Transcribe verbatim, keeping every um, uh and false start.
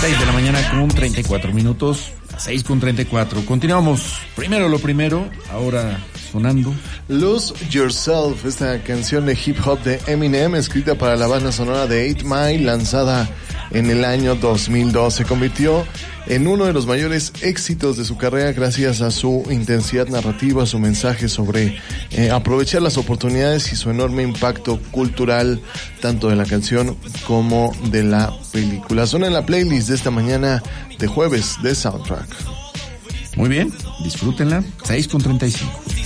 seis de la mañana con treinta y cuatro minutos, a seis con treinta y cuatro. Continuamos. Primero lo primero, ahora sonando Lose Yourself, esta canción de hip hop de Eminem, escrita para la banda sonora de eight mile, lanzada en el año dos mil dos. Se convirtió en uno de los mayores éxitos de su carrera gracias a su intensidad narrativa, su mensaje sobre eh, aprovechar las oportunidades y su enorme impacto cultural, tanto de la canción como de la película. Suena en la playlist de esta mañana de jueves de Soundtrack. Muy bien, disfrútenla. seis con treinta y cinco.